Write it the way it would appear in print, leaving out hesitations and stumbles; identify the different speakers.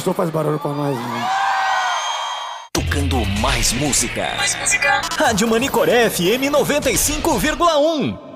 Speaker 1: pastor faz barulho pra nós. Né?
Speaker 2: Tocando mais música. Mais música. Rádio Manicoré FM 95,1.